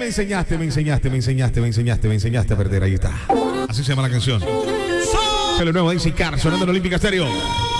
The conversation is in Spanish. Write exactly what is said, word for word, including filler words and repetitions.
me enseñaste, me enseñaste, me enseñaste, me enseñaste, me enseñaste a perder. Ahí está. Así se llama la canción. Es lo nuevo de Daisy Car, sonando en Olímpica Estéreo.